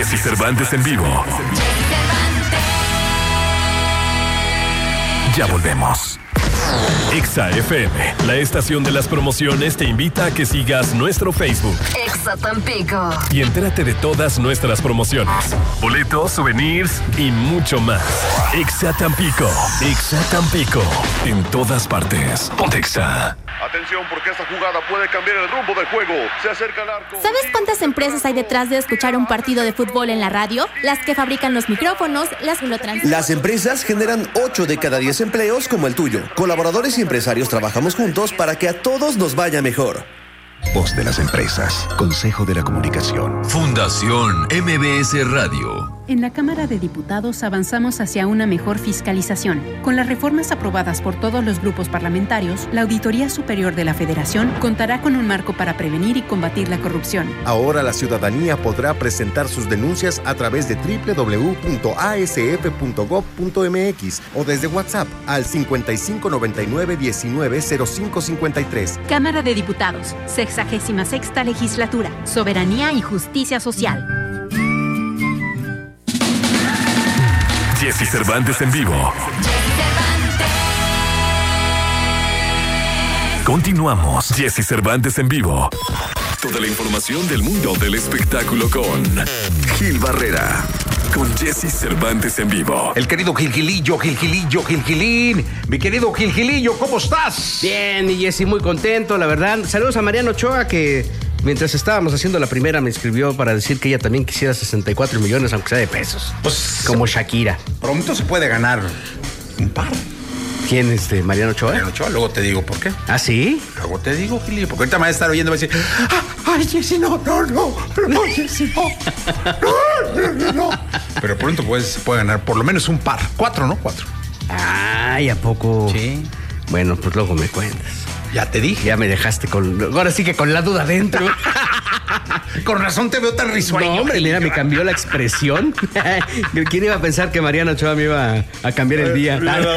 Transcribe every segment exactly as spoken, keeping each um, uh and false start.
Jessy Cervantes en vivo. Ya volvemos. Exa F M, la estación de las promociones, te invita a que sigas nuestro Facebook. Exa Tampico. Y entérate de todas nuestras promociones, boletos, souvenirs y mucho más. Exa Tampico. Exa Tampico. En todas partes. Ponte Exa. Atención, porque esta jugada puede cambiar el rumbo del juego. Se acerca al arco. ¿Sabes cuántas empresas hay detrás de escuchar un partido de fútbol en la radio? Las que fabrican los micrófonos, las que lo transmiten. Las empresas generan ocho de cada diez empleos como el tuyo. Colaboradores y empresarios trabajamos juntos para que a todos nos vaya mejor. Voz de las empresas. Consejo de la Comunicación. Fundación M B S Radio. En la Cámara de Diputados avanzamos hacia una mejor fiscalización. Con las reformas aprobadas por todos los grupos parlamentarios, la Auditoría Superior de la Federación contará con un marco para prevenir y combatir la corrupción. Ahora la ciudadanía podrá presentar sus denuncias a través de doble u doble u doble u punto a s f punto gob punto m x o desde WhatsApp al cincuenta y cinco noventa y nueve diecinueve cero cinco cincuenta y tres. Cámara de Diputados, sexagésima sexta Legislatura, Soberanía y Justicia Social. Jessy Cervantes en vivo. Continuamos. Jessy Cervantes en vivo. Toda la información del mundo del espectáculo con Gil Barrera. Con Jessy Cervantes en vivo. El querido Gilgilillo, Gilgilillo, Gilgilín. Mi querido Gilgilillo, ¿cómo estás? Bien, mi Jessy, muy contento, la verdad. Saludos a Mariano Ochoa, que mientras estábamos haciendo la primera me escribió para decir que ella también quisiera sesenta y cuatro millones, aunque sea de pesos. Pues como Shakira. Pronto se puede ganar un par. ¿Quién es este? ¿Mariano Ochoa? Mariano Ochoa, luego te digo por qué. ¿Ah, sí? Luego te digo, Gilillo, porque ahorita me va a estar oyendo y va a decir, ah, ay, Jessy, no, no, no, no, Jessy, no. No, no, no. Pero pronto pues, se puede ganar por lo menos un par. Cuatro, ¿no? Cuatro. Ay, ¿a poco? Sí. Bueno, pues luego me cuentas. Ya te dije. Ya me dejaste con... Ahora sí que con la duda adentro. Con razón te veo tan risueño. No, hombre, mira, me cambió la expresión. ¿Quién iba a pensar que Mariano Ochoa me iba a cambiar el día?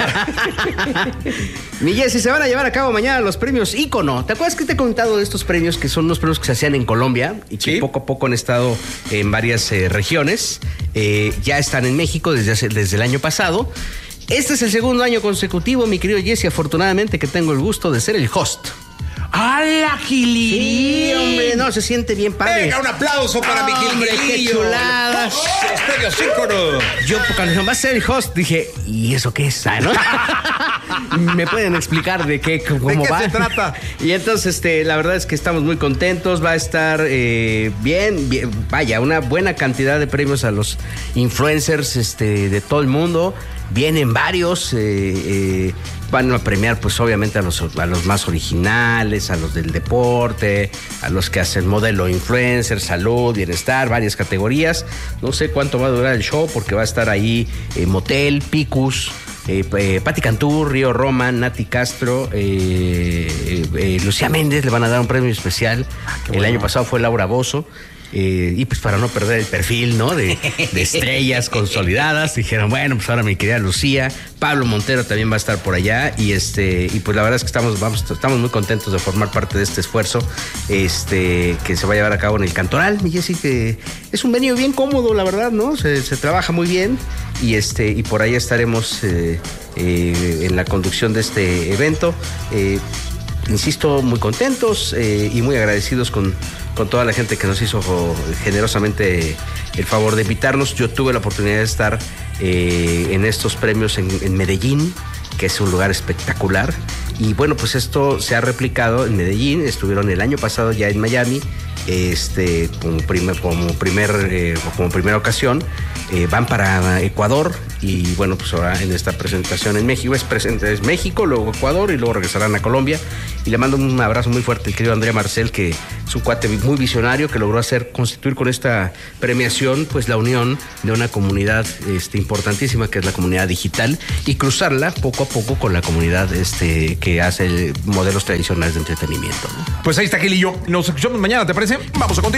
Mi Jessy, se van a llevar a cabo mañana los premios Ícono. ¿Te acuerdas que te he contado de estos premios que son unos premios que se hacían en Colombia y que ¿sí? poco a poco han estado en varias eh, regiones? Eh, ya están en México desde, hace, desde el año pasado. Este es el segundo año consecutivo, mi querido Jessy, afortunadamente que tengo el gusto de ser el host. ¡Hala, Gilillo! Sí, hombre, no, se siente bien padre. Venga, un aplauso para mi Gilillo. ¡Qué chulada! Los premios Ícono. Yo, cuando va a ser el host, dije, ¿y eso qué es? ¿No? ¿Me pueden explicar de qué, cómo ¿De qué va? se trata? Y entonces, este, la verdad es que estamos muy contentos. Va a estar eh, bien, bien, vaya, una buena cantidad de premios a los influencers este, de todo el mundo. Vienen varios, eh, eh, van a premiar pues obviamente a los, a los más originales, a los del deporte, a los que hacen modelo influencer, salud, bienestar, varias categorías. No sé cuánto va a durar el show porque va a estar ahí eh, Motel, Picus, eh, eh, Pati Cantú, Río Roma, Nati Castro, eh, eh, eh, Lucía Méndez le van a dar un premio especial. Ah, el bueno. año pasado fue Laura Bozzo. Eh, y pues para no perder el perfil, ¿no? De, de estrellas consolidadas, dijeron, bueno, pues ahora mi querida Lucía, Pablo Montero también va a estar por allá y este y pues la verdad es que estamos vamos estamos muy contentos de formar parte de este esfuerzo, este que se va a llevar a cabo en el Cantoral. Mi Jessy, que es un venue bien cómodo, la verdad, ¿no? Se, se trabaja muy bien y este y por ahí estaremos eh, eh, en la conducción de este evento. Eh, insisto, muy contentos eh, y muy agradecidos con con toda la gente que nos hizo generosamente el favor de invitarnos. Yo tuve la oportunidad de estar eh, en estos premios en, en Medellín, que es un lugar espectacular. Y bueno, pues esto se ha replicado en Medellín. Estuvieron el año pasado ya en Miami, este, como, primer, como, primer, eh, como primera ocasión. Eh, van para Ecuador y bueno, pues ahora en esta presentación en México es, presente, es México, luego Ecuador y luego regresarán a Colombia. Y le mando un abrazo muy fuerte al querido Andrea Marcel, que es un cuate muy visionario que logró hacer constituir con esta premiación pues la unión de una comunidad este, importantísima que es la comunidad digital y cruzarla poco a poco con la comunidad este, que hace modelos tradicionales de entretenimiento, ¿no? Pues ahí está, Gilillo. Nos escuchamos mañana, ¿te parece? Vamos a continuar.